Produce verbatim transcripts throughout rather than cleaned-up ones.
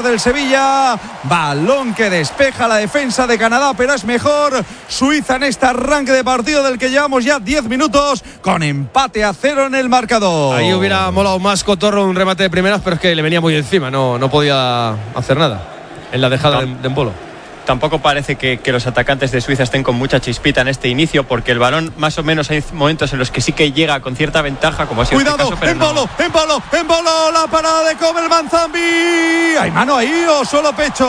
del Sevilla. Balón que despeja la defensa de Canadá, pero es mejor Suiza en este arranque de partido del que llevamos ya diez minutos, con empate a cero en el marcador. Ahí hubiera molado más Cotorro un remate de primeras, pero es que le venía muy encima, no, no podía hacer nada en la dejada de, de Embolo. Tampoco parece que, que los atacantes de Suiza estén con mucha chispita en este inicio, porque el balón más o menos hay momentos en los que sí que llega con cierta ventaja, como ha sido Cuidado, este caso, pero Embolo, no. Embolo, Embolo, la parada de Kobe Manzambi. ¿Hay mano ahí o solo pecho?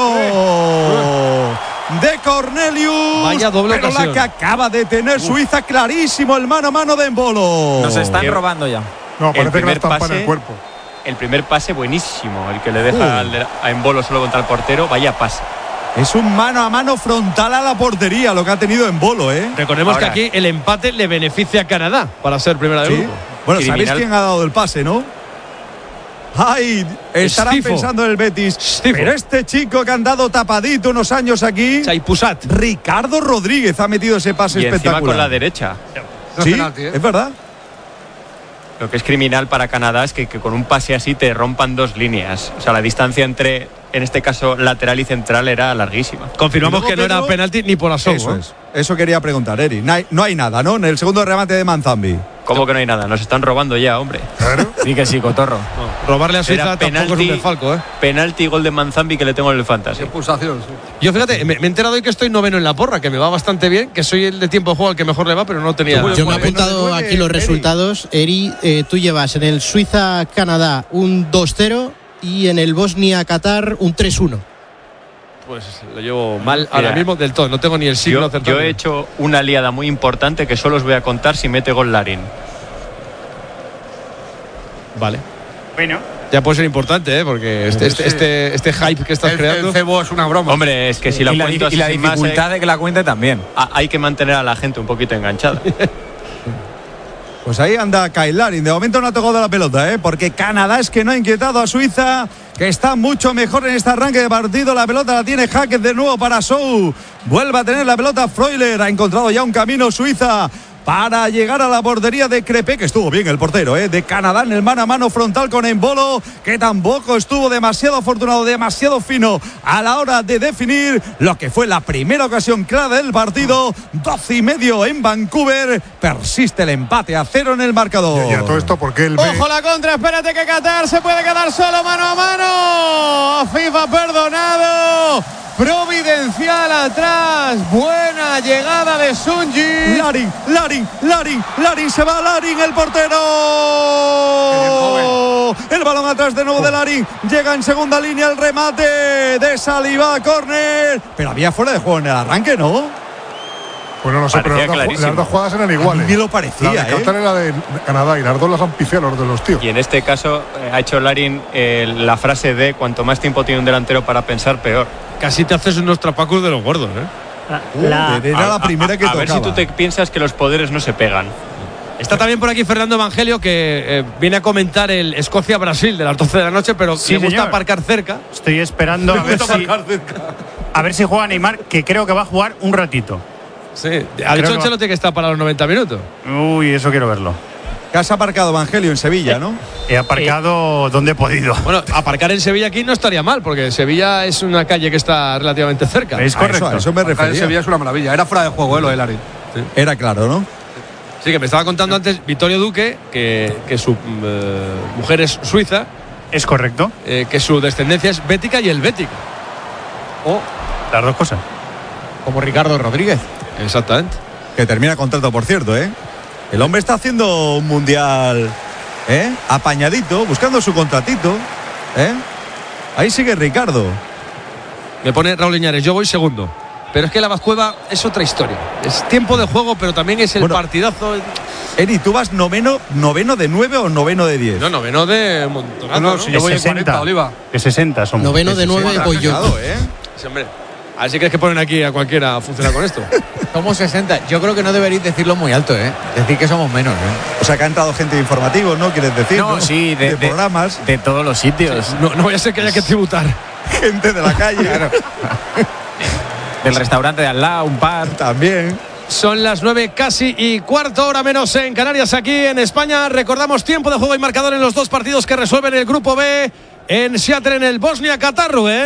De Cornelius. Vaya doble pero ocasión. la que acaba de tener Suiza, clarísimo el mano a mano de Embolo. Nos están Qué- robando ya. No, parece que primer la estampa en pase- el cuerpo. El primer pase buenísimo, el que le deja Uh. al de- a Embolo solo contra el portero, vaya pase. Es un mano a mano frontal a la portería lo que ha tenido Embolo, ¿eh? Recordemos Ahora, que aquí el empate le beneficia a Canadá para ser primera de Sí. grupo. Bueno, Criminal. sabéis quién ha dado el pase, ¿no? Ay, estarán Stifo. pensando en el Betis. Stifo. Pero este chico que han dado tapadito unos años aquí, Chaipusat. Ricardo Rodríguez ha metido ese pase Y encima espectacular. con la derecha. No es Sí, penalti, ¿eh? es verdad. Lo que es criminal para Canadá es que, que con un pase así te rompan dos líneas. O sea, la distancia entre, en este caso, lateral y central era larguísima. Confirmamos Y luego, que no era Pedro, penalti ni por asomo. Eso ¿eh? es. Eso quería preguntar, Eri. No hay, no hay nada, ¿no? En el segundo remate de Manzambi. ¿Cómo que no hay nada? Nos están robando ya, hombre. Claro. Sí que sí, Cotorro. No, robarle a Suiza Era tampoco es un penalti, desfalco, ¿eh? penalti y gol de Manzambi que le tengo en el fantasy. Pulsación, sí. Yo fíjate, me, me he enterado hoy que estoy noveno en la porra, que me va bastante bien, que soy el de tiempo de juego al que mejor le va, pero no tenía. Tú, Yo me he Bueno, apuntado nueve, aquí los Eri. resultados. Eri, eh, tú llevas en el Suiza-Canadá un dos cero y en el Bosnia-Qatar un tres uno. Pues lo llevo mal ahora Mira, mismo del todo, no tengo ni el signo Yo, acertado. yo he hecho una liada muy importante que solo os voy a contar si mete gol Larin. Vale. Bueno, Ya puede ser importante, ¿eh? Porque este, este, este, este hype que estás El, creando. el cebo es una broma. Hombre, es que si la y la, cuento di- y la así sin más, dificultad eh, de que la cuente también. a- hay que mantener a la gente un poquito enganchada. Pues ahí anda Kyle Larin. De momento no ha tocado la pelota, ¿eh? Porque Canadá es que no ha inquietado a Suiza, que está mucho mejor en este arranque de partido. La pelota la tiene Hackett de nuevo para Sou. Vuelve a tener la pelota Freuler. Ha encontrado ya un camino Suiza para llegar a la portería de Crepé, que estuvo bien el portero, ¿eh? De Canadá en el mano a mano frontal con Embolo, que tampoco estuvo demasiado afortunado, demasiado fino a la hora de definir lo que fue la primera ocasión clara del partido. Doce y medio en Vancouver. Persiste el empate a cero en el marcador. Y a todo esto, porque él ve. Ojo la contra, espérate que Qatar se puede quedar solo mano a mano. FIFA perdonado. Providencial atrás. Buena llegada de Sunji. Larin, Larin, Larin, Larin, se va Larin, el portero. El balón atrás de nuevo de Larin. Llega en segunda línea el remate de Saliba, córner. Pero había fuera de juego en el arranque, ¿no? Pues no lo sé, pero Parecía las dos, clarísimo. las dos jugadas eran iguales. Ni lo parecía, La de ¿eh? Qatar era de Canadá y las dos las han pifiado los de los tíos. Y en este caso eh, ha hecho Larin eh, la frase de cuanto más tiempo tiene un delantero para pensar, peor. Casi te haces unos trapacos de los gordos, ¿eh? la, Uh, era la primera que a, a ver si tocaba. tú te piensas que los poderes no se pegan. Está también por aquí Fernando Evangelio, que eh, viene a comentar el Escocia-Brasil de las doce de la noche, pero Sí, le gusta señor. aparcar cerca. estoy esperando a ver, si, a ver si juega Neymar, que creo que va a jugar un ratito. Sí. Ha Creo dicho que Ancelotti que está para los noventa minutos. Uy, eso quiero verlo. Que has aparcado Evangelio en Sevilla, ¿no? He aparcado donde he podido. Bueno, aparcar en Sevilla aquí no estaría mal, porque Sevilla es una calle que está relativamente cerca. Es A correcto. eso, a eso me Acá en refería. Sevilla es una maravilla. Era fuera de juego, ¿eh? Lo de Larin. Era claro, ¿no? Sí, que me estaba contando antes Vittorio Duque, que, que su eh, mujer es suiza, Es correcto. eh, que su descendencia es bética y helvética. O las dos cosas. Como Ricardo Rodríguez. Exactamente. Que termina contrato, por cierto, ¿eh? El hombre está haciendo un mundial, ¿eh? Apañadito, buscando su contratito, ¿eh? Ahí sigue Ricardo. Me pone Raúl Iñárez, yo voy segundo. Pero es que la Bazcueva es otra historia. Es tiempo de juego, pero también es el Bueno. partidazo. Eri, ¿tú vas noveno, noveno de nueve o noveno de diez? No, noveno de un montonazo, No, no, ¿no? si yo voy en sesenta. cuarenta, Oliva. De sesenta somos. Noveno de nueve voy yo. Cuidado, ¿eh? Sí, hombre. A ver si crees que ponen aquí a cualquiera a funcionar con esto. Somos sesenta. Yo creo que no deberéis decirlo muy alto, ¿eh? Decir que somos menos, ¿eh? O sea, que ha entrado gente de informativos, ¿no? ¿Quieres decir? No, sí, de, de, de- programas, de todos los sitios. No, no vaya a ser que haya que tributar. gente de la calle. Del restaurante de al lado, un par. También. Son las nueve casi y cuarto, hora menos en Canarias, aquí en España. Recordamos tiempo de juego y marcador en los dos partidos que resuelven el grupo B en Seattle, en el Bosnia-Qatar, ¿eh?